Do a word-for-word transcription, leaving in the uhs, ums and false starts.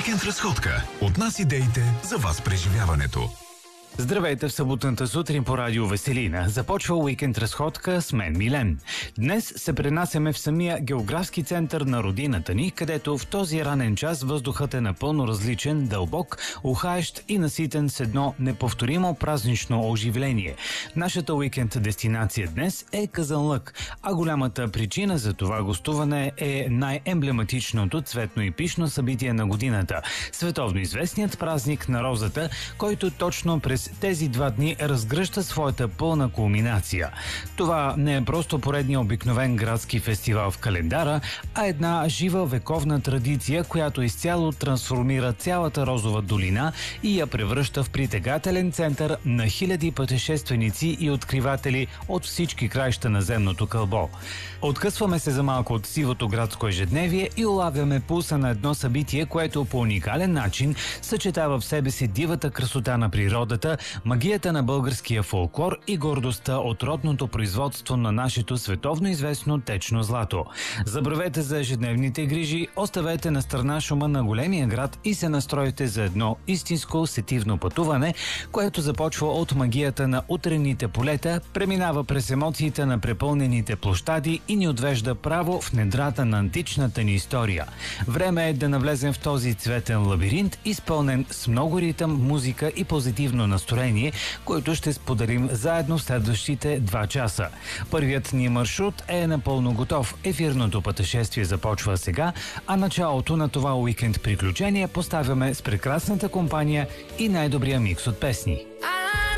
Уикенд разходка. От нас идеите за вас преживяването. Здравейте в съботната сутрин по радио Веселина. Започва уикенд разходка с мен Милен. Днес се пренасяме в самия географски център на родината ни, където в този ранен час въздухът е напълно различен, дълбок, ухаещ и наситен с едно неповторимо празнично оживление. Нашата уикенд дестинация днес е Казанлък, а голямата причина за това гостуване е най-емблематичното цветно и пишно събитие на годината – световно известният празник на розата, който точно през тези два дни разгръща своята пълна кулминация. Това не е просто поредния обикновен градски фестивал в календара, а една жива вековна традиция, която изцяло трансформира цялата Розова долина и я превръща в притегателен център на хиляди пътешественици и откриватели от всички краища на земното кълбо. Откъсваме се за малко от сивото градско ежедневие и улавяме пулса на едно събитие, което по уникален начин съчетава в себе си дивата красота на природата, магията на българския фолклор и гордостта от родното производство на нашето световно известно течно злато. Забравете за ежедневните грижи, оставете на страна шума на големия град и се настройте за едно истинско сетивно пътуване, което започва от магията на утрените полета, преминава през емоциите на препълнените площади и ни отвежда право в недрата на античната ни история. Време е да навлезем в този цветен лабиринт, изпълнен с много ритъм, музика и позитивно настроение, което ще споделим заедно в следващите два часа. Първият ни маршрут е напълно готов. Ефирното пътешествие започва сега, а началото на това уикенд приключение поставяме с прекрасната компания и най-добрия микс от песни.